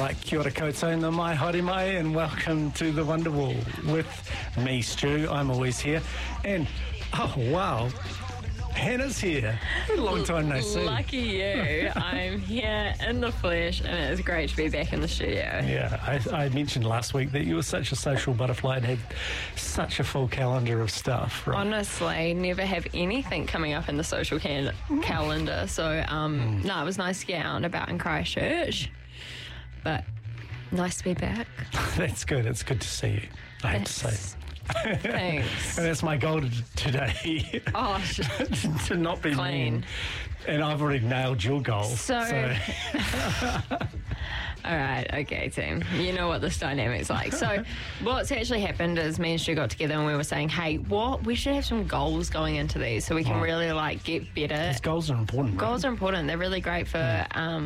right, kia ora koutou, nā mai, haere mai, and welcome to the Wonderwall with me, Stu. I'm always here. And, oh, wow, Hannah's here. Long time no see. Lucky you. I'm here in the flesh, and it's great to be back in the studio. Yeah, I mentioned last week that you were such a social butterfly and had such a full calendar of stuff. Right? Honestly, never have anything coming up in the social calendar. So, no, it was nice to get out and about in Christchurch. But nice to be back. That's good. It's good to see you, I have to say. Thanks. And that's my goal today. Oh, to not be clean. mean. And I've already nailed your goal. So. All right, okay, team. You know what this dynamic's like. So what's actually happened is me and Stu got together and we were saying, hey, we should have some goals going into these so we can really get better. Because goals are important. Goals are important. They're really great for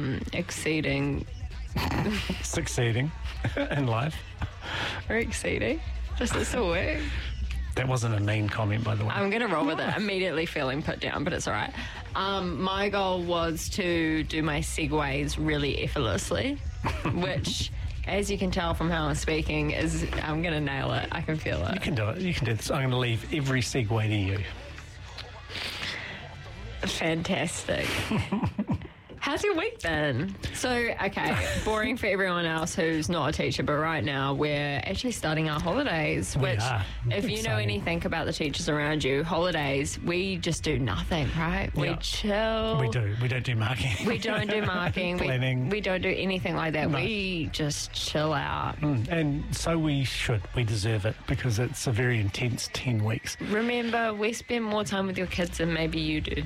succeeding in life. Or exceeding. Just a word. That wasn't a mean comment, by the way. I'm going to roll with it. Immediately feeling put down, but it's all right. My goal was to do my segues really effortlessly, which, as you can tell from how I'm speaking, I'm going to nail it. I can feel it. You can do it. You can do this. I'm going to leave every segue to you. Fantastic. How's your week been? So, okay, boring for everyone else who's not a teacher, but right now we're actually starting our holidays, which, if you know anything about the teachers around you, holidays, we just do nothing, right? We chill. We do. We don't do marking. We don't do marking. Planning. We don't do anything like that. No. We just chill out. And so we should. We deserve it because it's a very intense 10 weeks. Remember, we spend more time with your kids than maybe you do.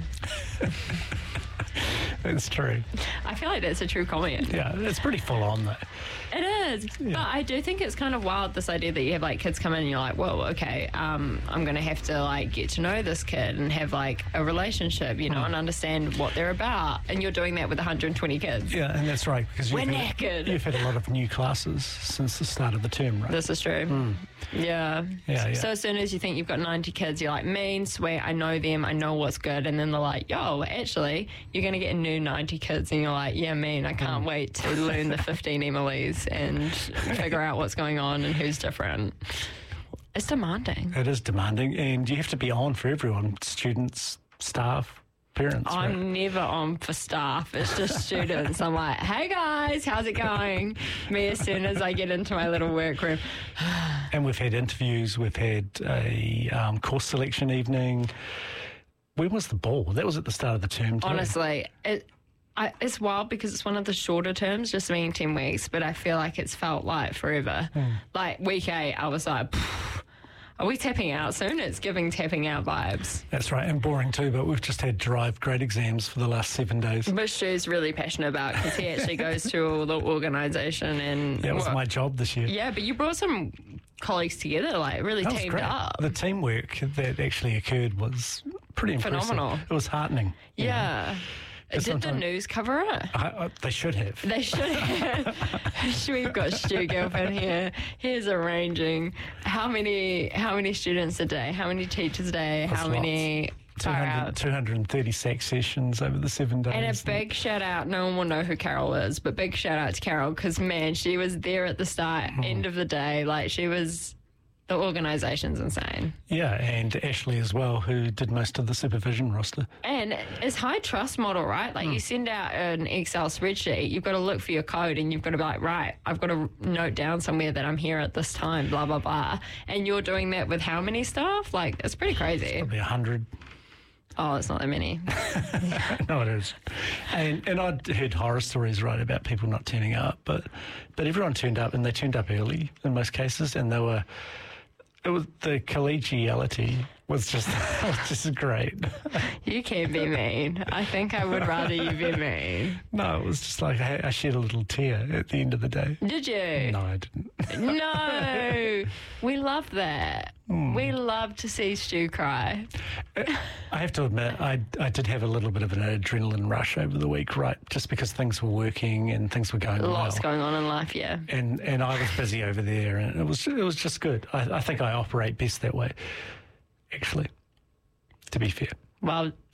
It's true. I feel like that's a true comment. Yeah, it's pretty full on though. It is. Yeah. But I do think it's kind of wild, this idea that you have like kids come in and you're like, whoa, okay, I'm going to have to like get to know this kid and have like a relationship, you know, and understand what they're about. And you're doing that with 120 kids. Yeah, and that's right. Because we're knackered. You've had a lot of new classes since the start of the term, right? This is true. Yeah. So as soon as you think you've got 90 kids, you're like, mean, sweet, I know them, I know what's good. And then they're like, yo, actually, you're going to get a new 90 kids. And you're like, yeah, mean, I can't wait to learn the 15 Emilys and figure out what's going on and who's different. It's demanding. It is demanding. And you have to be on for everyone, students, staff, parents. I'm never on for staff. It's just students. I'm like, hey, guys, how's it going? Me, as soon as I get into my little workroom. And we've had interviews. We've had a course selection evening. When was the ball? That was at the start of the term, too. Honestly, it's wild because it's one of the shorter terms, just being 10 weeks, but I feel like it's felt like forever. Like week 8, I was like, are we tapping out soon? It's giving tapping out vibes. That's right, and boring too, but we've just had derived grade exams for the last 7 days. Which Stu's really passionate about because he actually goes to all the organisation and... That was my job this year. Yeah, but you brought some colleagues together, like really teamed up. The teamwork that actually occurred was pretty impressive. Phenomenal. It was heartening. Yeah. Did the news cover it? They should have. They should have. We've got Stu Gilpin here. He's arranging how many students a day, how many teachers a day, how many... 236 sessions over the 7 days. And a big shout out, no one will know who Carol is, but big shout out to Carol because, man, she was there at the start, end of the day. Like, she was... The organisation's insane. Yeah, and Ashley as well, who did most of the supervision roster. And it's high trust model, right? Like you send out an Excel spreadsheet, you've got to look for your code and you've got to be like, right, I've got to note down somewhere that I'm here at this time, blah, blah, blah. And you're doing that with how many staff? Like, it's pretty crazy. It's probably 100. Oh, it's not that many. No, it is. And I'd heard horror stories, right, about people not turning up, but everyone turned up, and they turned up early in most cases, and they were... It was the collegiality was just great. You can be mean. I think I would rather you be mean. No, it was just like I shed a little tear at the end of the day. Did you? No, I didn't. No, we love that. We love to see Stu cry. I have to admit, I did have a little bit of an adrenaline rush over the week, right? Just because things were working and things were going well. Lots going on in life, yeah. And I was busy over there, and it was just good. I think I operate best that way, actually, to be fair. Well,